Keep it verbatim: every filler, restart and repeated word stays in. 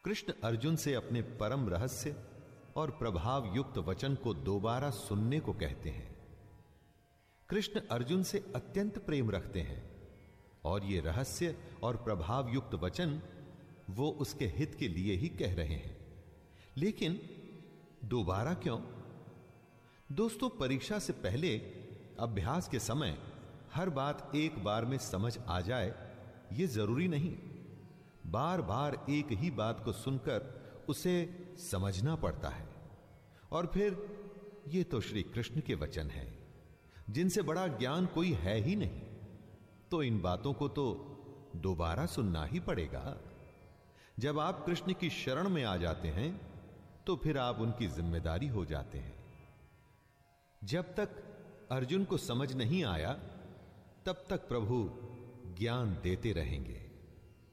कृष्ण अर्जुन से अपने परम रहस्य और प्रभाव युक्त वचन को दोबारा सुनने को कहते हैं। कृष्ण अर्जुन से अत्यंत प्रेम रखते हैं और ये रहस्य और प्रभाव युक्त वचन वो उसके हित के लिए ही कह रहे हैं। लेकिन दोबारा क्यों? दोस्तों, परीक्षा से पहले अभ्यास के समय हर बात एक बार में समझ आ जाए यह जरूरी नहीं। बार बार एक ही बात को सुनकर उसे समझना पड़ता है। और फिर ये तो श्री कृष्ण के वचन है जिनसे बड़ा ज्ञान कोई है ही नहीं, तो इन बातों को तो दोबारा सुनना ही पड़ेगा। जब आप कृष्ण की शरण में आ जाते हैं तो फिर आप उनकी जिम्मेदारी हो जाते हैं। जब तक अर्जुन को समझ नहीं आया तब तक प्रभु ज्ञान देते रहेंगे।